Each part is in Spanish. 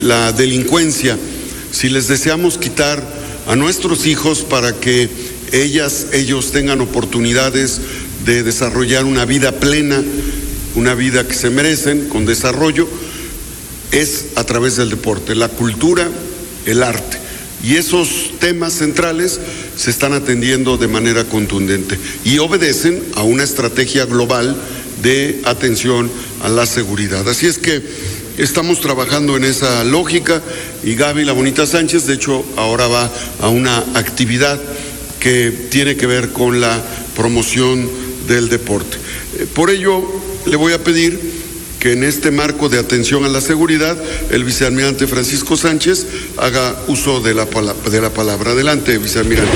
la delincuencia, si les deseamos quitar a nuestros hijos para que ellos tengan oportunidades de desarrollar una vida plena, una vida que se merecen, con desarrollo, es a través del deporte, la cultura, el arte. Y esos temas centrales se están atendiendo de manera contundente y obedecen a una estrategia global de atención a la seguridad. Así es que estamos trabajando en esa lógica y Gaby La Bonita Sánchez, de hecho, ahora va a una actividad que tiene que ver con la promoción del deporte. Por ello, le voy a pedir que en este marco de atención a la seguridad, el vicealmirante Francisco Sánchez haga uso de la palabra. Adelante, vicealmirante.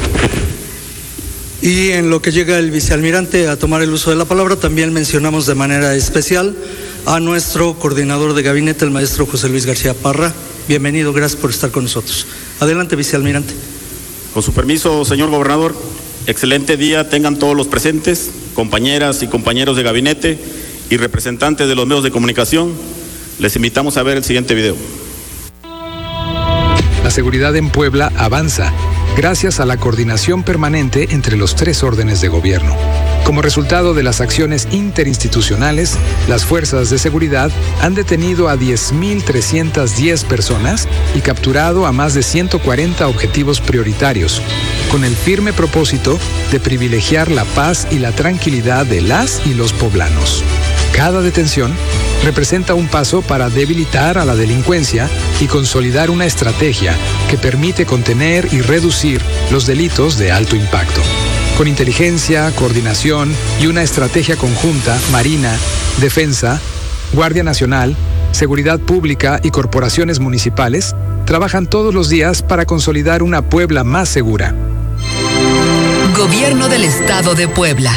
Y en lo que llega el vicealmirante a tomar el uso de la palabra, también mencionamos de manera especial a nuestro coordinador de gabinete, el maestro José Luis García Parra. Bienvenido, gracias por estar con nosotros. Adelante, vicealmirante. Con su permiso, señor gobernador, excelente día tengan todos los presentes, compañeras y compañeros de gabinete y representantes de los medios de comunicación. Les invitamos a ver el siguiente video. La seguridad en Puebla avanza gracias a la coordinación permanente entre los 3 órdenes de gobierno. Como resultado de las acciones interinstitucionales, las fuerzas de seguridad han detenido a 10.310 personas y capturado a más de 140 objetivos prioritarios, con el firme propósito de privilegiar la paz y la tranquilidad de las y los poblanos. Cada detención representa un paso para debilitar a la delincuencia y consolidar una estrategia que permite contener y reducir los delitos de alto impacto. Con inteligencia, coordinación y una estrategia conjunta, Marina, Defensa, Guardia Nacional, Seguridad Pública y corporaciones municipales trabajan todos los días para consolidar una Puebla más segura. Gobierno del Estado de Puebla.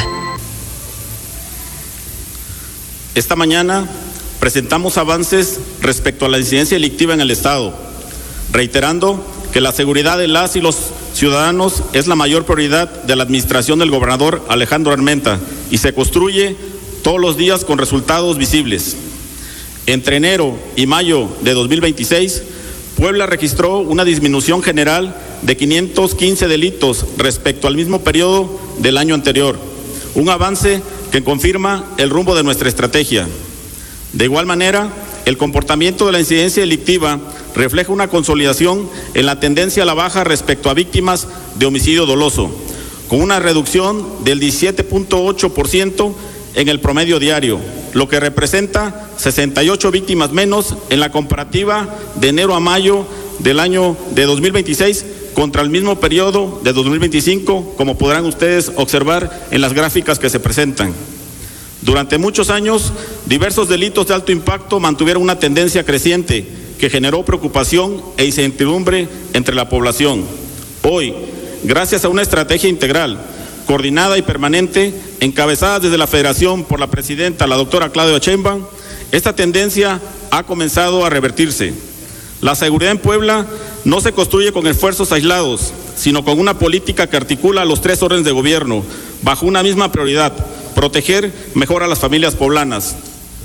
Esta mañana presentamos avances respecto a la incidencia delictiva en el Estado, reiterando que la seguridad de las y los ciudadanos es la mayor prioridad de la administración del gobernador Alejandro Armenta y se construye todos los días con resultados visibles. Entre enero y mayo de 2026, Puebla registró una disminución general de 515 delitos respecto al mismo periodo del año anterior, un avance que confirma el rumbo de nuestra estrategia. De igual manera, el comportamiento de la incidencia delictiva refleja una consolidación en la tendencia a la baja respecto a víctimas de homicidio doloso, con una reducción del 17.8% en el promedio diario, lo que representa 68 víctimas menos en la comparativa de enero a mayo del año de 2026 contra el mismo periodo de 2025, como podrán ustedes observar en las gráficas que se presentan. Durante muchos años, diversos delitos de alto impacto mantuvieron una tendencia creciente que generó preocupación e incertidumbre entre la población. Hoy, gracias a una estrategia integral, coordinada y permanente, encabezada desde la Federación por la presidenta, la doctora Claudia Sheinbaum, esta tendencia ha comenzado a revertirse. La seguridad en Puebla no se construye con esfuerzos aislados, sino con una política que articula a los 3 órdenes de gobierno bajo una misma prioridad: proteger mejor a las familias poblanas.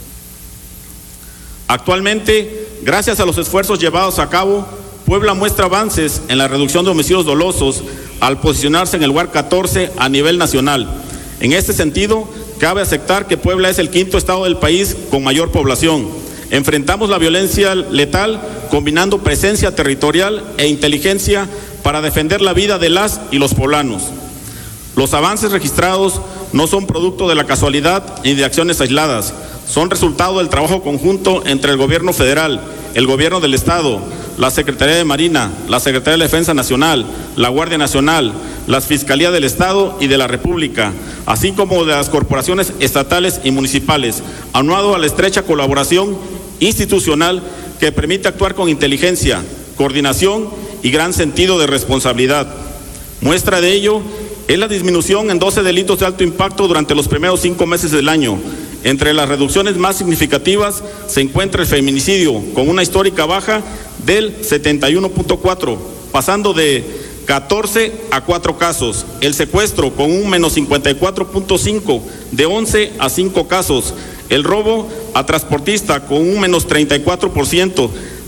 Actualmente, gracias a los esfuerzos llevados a cabo, Puebla muestra avances en la reducción de homicidios dolosos al posicionarse en el lugar 14 a nivel nacional. En este sentido, cabe aceptar que Puebla es el 5º estado del país con mayor población. Enfrentamos la violencia letal combinando presencia territorial e inteligencia para defender la vida de las y los poblanos. Los avances registrados no son producto de la casualidad ni de acciones aisladas, son resultado del trabajo conjunto entre el gobierno federal, el gobierno del Estado, la Secretaría de Marina, la Secretaría de Defensa Nacional, la Guardia Nacional, las Fiscalías del Estado y de la República, así como de las corporaciones estatales y municipales, aunado a la estrecha colaboración institucional que permite actuar con inteligencia, coordinación y gran sentido de responsabilidad. Muestra de ello es la disminución en 12 delitos de alto impacto durante los primeros 5 meses del año. Entre las reducciones más significativas se encuentra el feminicidio, con una histórica baja del 71.4, pasando de 14 a 4 casos. El secuestro, con un menos 54.5, de 11 a 5 casos. El robo a transportista, con un menos 34%,